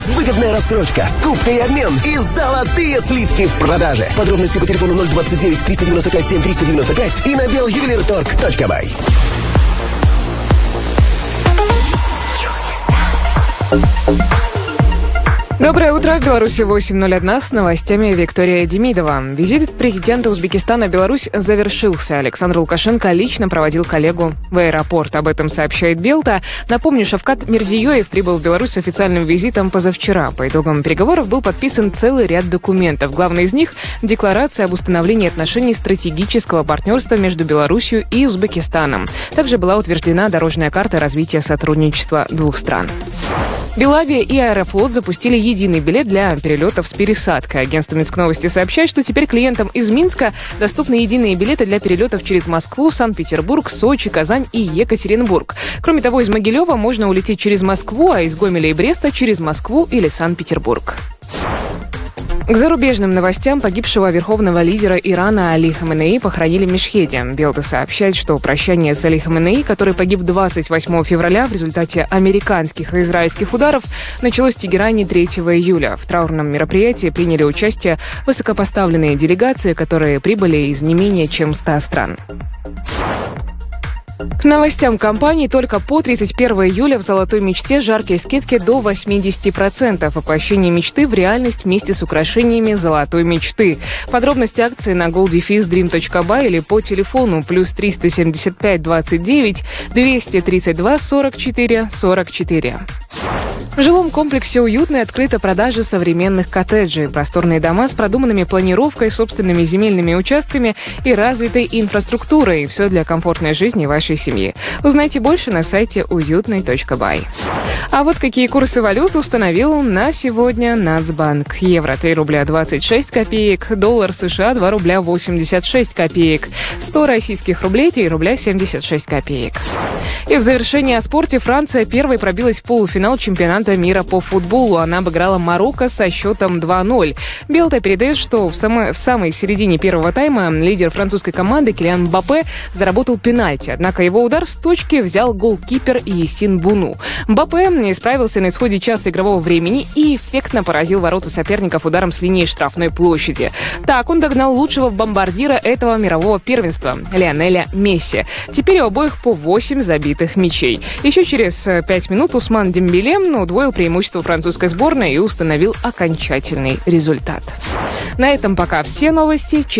Выгодная рассрочка, скупка и обмен и золотые слитки в продаже. Подробности по телефону 029 395 7395 и на beljuvelirtorg.by. Доброе утро. В Беларуси 8:01 с новостями Виктория Демидова. Визит президента Узбекистана в Беларусь завершился. Александр Лукашенко лично проводил коллегу в аэропорт. Об этом сообщает Белта. Напомню, Шавкат Мирзиёев прибыл в Беларусь с официальным визитом позавчера. По итогам переговоров был подписан целый ряд документов. Главный из них – декларация об установлении отношений стратегического партнерства между Беларусью и Узбекистаном. Также была утверждена дорожная карта развития сотрудничества двух стран. Белавия и Аэрофлот запустили единый билет для перелетов с пересадкой. Агентство Минск Новости сообщает, что теперь клиентам из Минска доступны единые билеты для перелетов через Москву, Санкт-Петербург, Сочи, Казань и Екатеринбург. Кроме того, из Могилева можно улететь через Москву, а из Гомеля и Бреста через Москву или Санкт-Петербург. К зарубежным новостям погибшего верховного лидера Ирана Али Хаменеи похоронили в Мешхеде. Белта сообщает, что прощание с Али Хаменеи, который погиб 28 февраля в результате американских и израильских ударов, началось в Тегеране 3 июля. В траурном мероприятии приняли участие высокопоставленные делегации, которые прибыли из не менее чем 100 стран. К новостям компании только по 31 июля в «Золотой мечте» жаркие скидки до 80%. Воплощение мечты в реальность вместе с украшениями «Золотой мечты». Подробности акции на gold-dream.by или по телефону +3 375 29 232 44 44. В жилом комплексе «Уютный» открыта продажа современных коттеджей. Просторные дома с продуманными планировкой, собственными земельными участками и развитой инфраструктурой. Все для комфортной жизни вашей семьи. Узнайте больше на сайте уютный.бай. А вот какие курсы валют установил на сегодня Нацбанк. Евро 3 рубля 26 копеек, доллар США 2 рубля 86 копеек, 100 российских рублей 3 рубля 76 копеек. И в завершении о спорте. Франция первой пробилась в полуфинал чемпионата мира по футболу. Она обыграла Марокко со счетом 2-0. Белта передает, что в самой середине первого тайма лидер французской команды Килиан Мбаппе заработал пенальти. Однако его удар с точки взял голкипер Ясин Буну. Мбаппе исправился на исходе часа игрового времени и эффектно поразил ворота соперников ударом с линии штрафной площади. Так он догнал лучшего бомбардира этого мирового первенства Лионеля Месси. Теперь у обоих по 8 забитых мячей. Еще через 5 минут Усман Дембеле удвоил преимущество французской сборной и установил окончательный результат. На этом пока все новости.